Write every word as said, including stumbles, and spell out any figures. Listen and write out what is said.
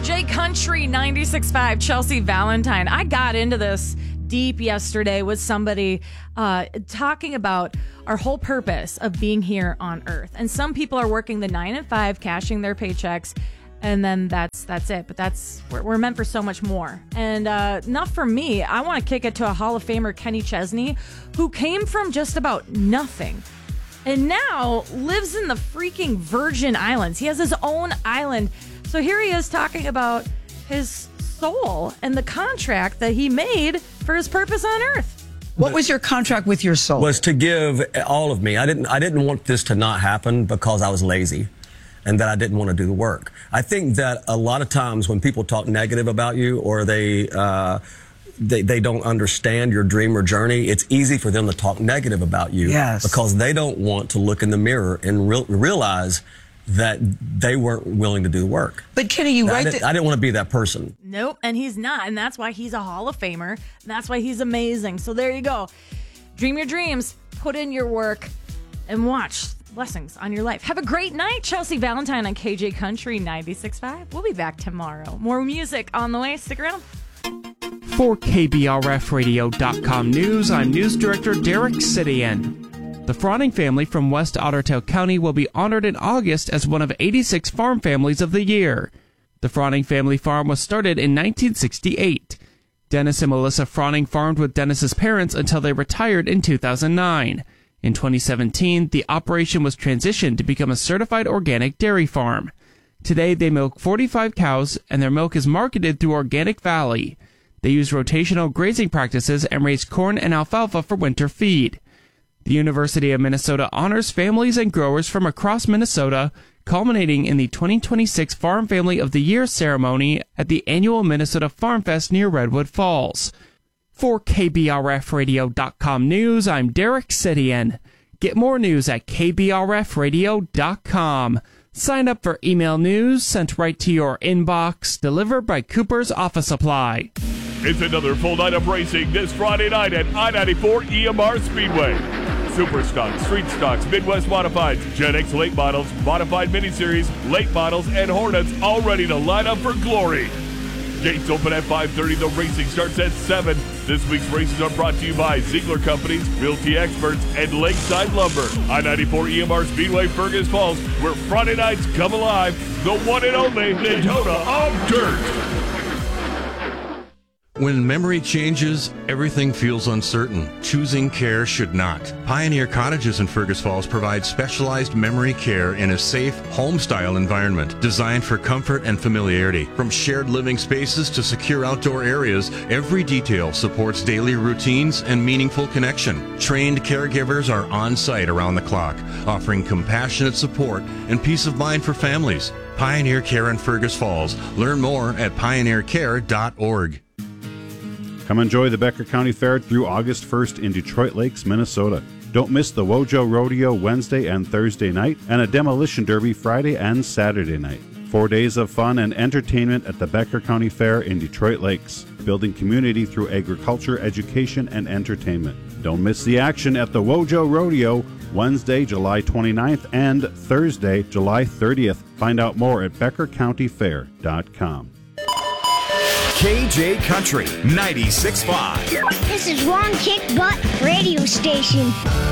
J Country ninety-six point five, Chelsea Valentine. I got into this deep yesterday with somebody uh, talking about our whole purpose of being here on Earth. And some people are working the nine and five, cashing their paychecks, and then that's that's it. But that's we're, we're meant for so much more. And uh, not for me. I want to kick it to a Hall of Famer, Kenny Chesney, who came from just about nothing and now lives in the freaking Virgin Islands. He has his own island. So here he is talking about his soul and the contract that he made for his purpose on Earth. What was your contract with your soul? Was to give all of me. I didn't I didn't want this to not happen because I was lazy and that I didn't want to do the work. I think that a lot of times when people talk negative about you or they uh, they, they don't understand your dream or journey, it's easy for them to talk negative about you yes. because they don't want to look in the mirror and re- realize that they weren't willing to do the work. But Kenny, you I right? didn't, I didn't want to be that person. Nope, and he's not, and that's why he's a Hall of Famer. And that's why he's amazing. So there you go. Dream your dreams, put in your work, and watch blessings on your life. Have a great night, Chelsea Valentine on K J Country ninety-six point five. We'll be back tomorrow. More music on the way. Stick around. For K B R F radio dot com News, I'm News Director Derek Sidian. The Froning family from West Ottertail County will be honored in August as one of eighty-six farm families of the year. The Froning family farm was started in nineteen sixty-eight. Dennis and Melissa Froning farmed with Dennis's parents until they retired in two thousand nine. In twenty seventeen, the operation was transitioned to become a certified organic dairy farm. Today, they milk forty-five cows, and their milk is marketed through Organic Valley. They use rotational grazing practices and raise corn and alfalfa for winter feed. The University of Minnesota honors families and growers from across Minnesota, culminating in the twenty twenty-six Farm Family of the Year ceremony at the annual Minnesota Farm Fest near Redwood Falls. For K B R F radio dot com News, I'm Derek Sidian. Get more news at K B R F radio dot com. Sign up for email news sent right to your inbox, delivered by Cooper's Office Supply. It's another full night of racing this Friday night at I ninety-four E M R Speedway. Super Stocks, Street Stocks, Midwest Modifieds, Gen X Late Models, Modified Miniseries, Late Models, and Hornets all ready to line up for glory. Gates open at five thirty. The racing starts at seven. This week's races are brought to you by Ziegler Companies, Realty Experts, and Lakeside Lumber. I ninety-four E M R Speedway, Fergus Falls, where Friday nights come alive. The one and only Daytona of Dirt. When memory changes, everything feels uncertain. Choosing care should not. Pioneer Cottages in Fergus Falls provide specialized memory care in a safe, home-style environment designed for comfort and familiarity. From shared living spaces to secure outdoor areas, every detail supports daily routines and meaningful connection. Trained caregivers are on site around the clock, offering compassionate support and peace of mind for families. Pioneer Care in Fergus Falls. Learn more at pioneer care dot org. Come enjoy the Becker County Fair through August first in Detroit Lakes, Minnesota. Don't miss the Wojo Rodeo Wednesday and Thursday night and a Demolition Derby Friday and Saturday night. Four days of fun and entertainment at the Becker County Fair in Detroit Lakes, building community through agriculture, education, and entertainment. Don't miss the action at the Wojo Rodeo Wednesday, July twenty-ninth and Thursday, July thirtieth. Find out more at becker county fair dot com. K J Country ninety-six point five. This is Ron Kick Butt Radio Station.